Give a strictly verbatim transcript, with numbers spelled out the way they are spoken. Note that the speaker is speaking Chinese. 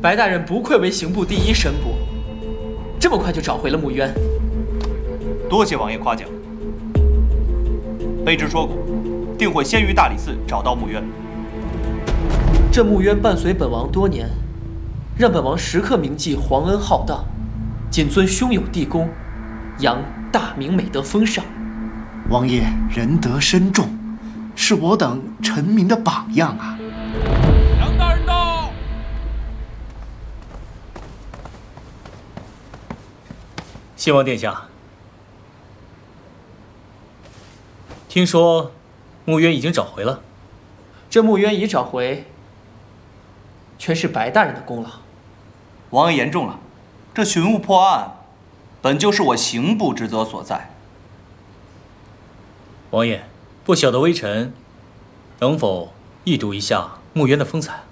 白大人不愧为刑部第一神捕，这么快就找回了穆渊。 多谢王爷夸奖。卑职说过，定会先于大理寺找到穆渊。 这穆渊伴随本王多年，让本王时刻铭记皇恩浩荡，谨遵兄友弟恭，扬大明美德风尚。 王爷仁德深重，是我等臣民的榜样啊！ 杨大人到。 谢王殿下，听说穆渊已经找回了。 这穆渊已找回，全是白大人的功劳。 王爷言重了，这寻物破案，本就是我刑部职责所在。 王爷，不晓得微臣能否一睹一下穆渊的风采？